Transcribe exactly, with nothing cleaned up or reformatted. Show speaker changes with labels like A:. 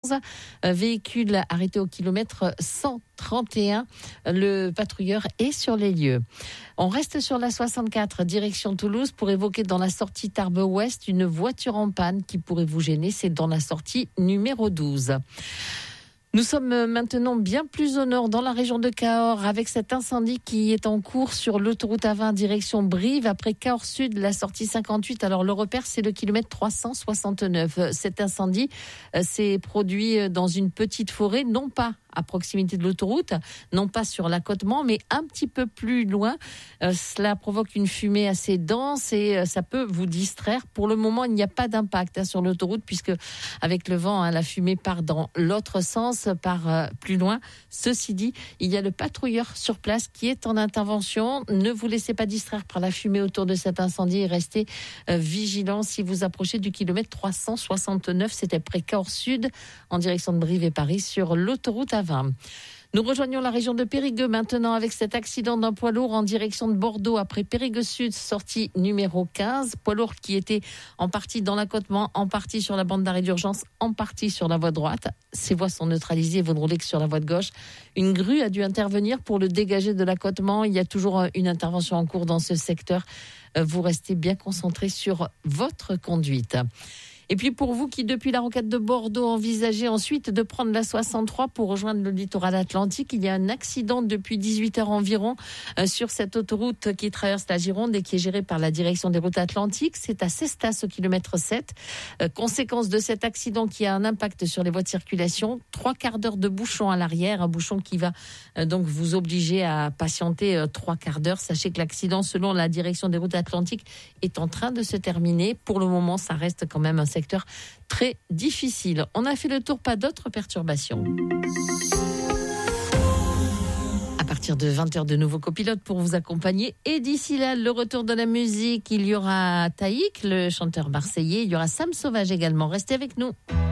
A: quatorze. Un véhicule arrêté au kilomètre cent trente et un. Le patrouilleur est sur les lieux. On reste sur la soixante-quatre, direction Toulouse, pour évoquer dans la sortie Tarbes-Ouest une voiture en panne qui pourrait vous gêner. C'est dans la sortie numéro douze. Nous sommes maintenant bien plus au nord, dans la région de Cahors, avec cet incendie qui est en cours sur l'autoroute A vingt direction Brive, après Cahors Sud, la sortie cinquante-huit. Alors le repère, c'est le kilomètre trois cent soixante-neuf. Cet incendie euh, s'est produit dans une petite forêt, non pas à proximité de l'autoroute, non pas sur l'accotement, mais un petit peu plus loin. Euh, cela provoque une fumée assez dense et euh, ça peut vous distraire. Pour le moment, il n'y a pas d'impact hein, sur l'autoroute, puisque avec le vent, hein, la fumée part dans l'autre sens, part euh, plus loin. Ceci dit, il y a le patrouilleur sur place qui est en intervention. Ne vous laissez pas distraire par la fumée autour de cet incendie et restez euh, vigilants si vous approchez du kilomètre trois cent soixante-neuf. C'était près Cahors Sud, en direction de Brive et Paris, sur l'autoroute A vingt. Nous rejoignons la région de Périgueux maintenant avec cet accident d'un poids lourd en direction de Bordeaux après Périgueux Sud, sortie numéro quinze. Poids lourd qui était en partie dans l'accotement, en partie sur la bande d'arrêt d'urgence, en partie sur la voie droite. Ces voies sont neutralisées, vous ne roulez que sur la voie de gauche. Une grue a dû intervenir pour le dégager de l'accotement. Il y a toujours une intervention en cours dans ce secteur. Vous restez bien concentrés sur votre conduite. Et puis pour vous qui, depuis la rocade de Bordeaux, envisagez ensuite de prendre la soixante-trois pour rejoindre le littoral atlantique, il y a un accident depuis dix-huit heures environ euh, sur cette autoroute qui traverse la Gironde et qui est gérée par la direction des routes atlantiques. C'est à Cestas au kilomètre sept. Euh, conséquence de cet accident qui a un impact sur les voies de circulation, trois quarts d'heure de bouchon à l'arrière, un bouchon qui va euh, donc vous obliger à patienter euh, trois quarts d'heure. Sachez que l'accident, selon la direction des routes atlantiques, est en train de se terminer. Pour le moment, ça reste quand même un secteur très difficile. On a fait le tour, pas d'autres perturbations. À partir de vingt heures, de nouveaux copilotes pour vous accompagner. Et d'ici là, le retour de la musique. Il y aura Taïk, le chanteur marseillais. Il y aura Sam Sauvage également. Restez avec nous.